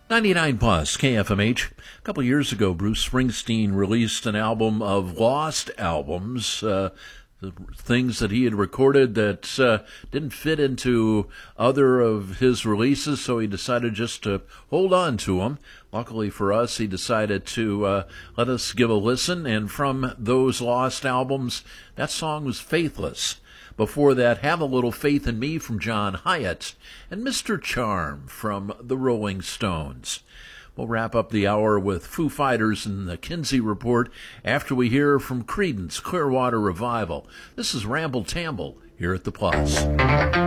99 plus KFMH. A couple years ago, Bruce Springsteen released an album of lost albums, the things that he had recorded that didn't fit into other of his releases, so he decided just to hold on to them. Luckily for us, he decided to let us give a listen, and from those lost albums, that song was Faithless. Before that, Have a Little Faith in Me from John Hyatt, and Mr. Charm from the Rolling Stones. We'll wrap up the hour with Foo Fighters and the Kinsey Report after we hear from Creedence Clearwater Revival. This is Ramble Tamble here at the Plus.